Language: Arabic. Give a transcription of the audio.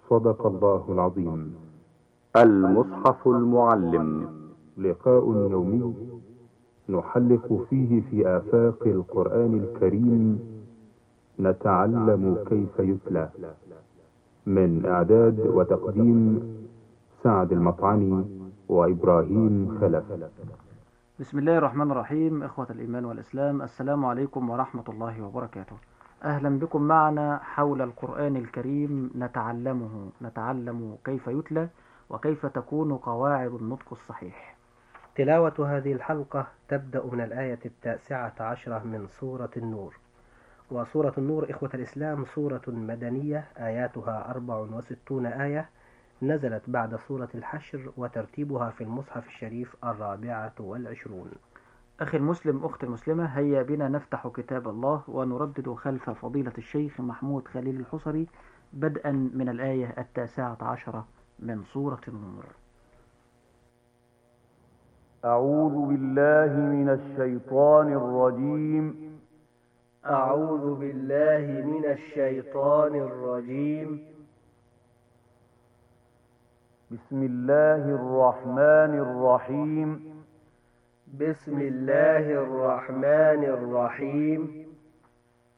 صدق الله العظيم. المصحف المعلم، لقاء يومي نحلق فيه في آفاق القرآن الكريم، نتعلم كيف يتلى. من إعداد وتقديم سعد المطعني وإبراهيم خلف. بسم الله الرحمن الرحيم. إخوة الإيمان والإسلام، السلام عليكم ورحمة الله وبركاته. أهلا بكم معنا حول القرآن الكريم، نتعلم كيف يتلى وكيف تكون قواعد النطق الصحيح. تلاوة هذه الحلقة تبدأ من الآية 19 من سورة النور. وسورة النور إخوة الإسلام سورة مدنية آياتها 64 آية، نزلت بعد سورة الحشر، وترتيبها في المصحف الشريف 24. أخي المسلم، أختي المسلمة، هيا بنا نفتح كتاب الله ونردد خلف فضيلة الشيخ محمود خليل الحصري بدءا من الآية 19 من سورة النور. أعوذ بالله من الشيطان الرجيم. أعوذ بالله من الشيطان الرجيم. بسم الله الرحمن الرحيم. بسم الله الرحمن الرحيم.